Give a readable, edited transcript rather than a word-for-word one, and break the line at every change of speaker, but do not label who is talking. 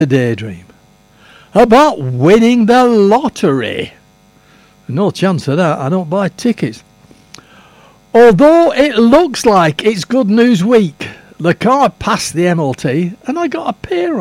a daydream about winning the lottery. No chance of that. I don't buy tickets. Although it looks like it's Good News Week, the car passed the MOT and I got a pay rise.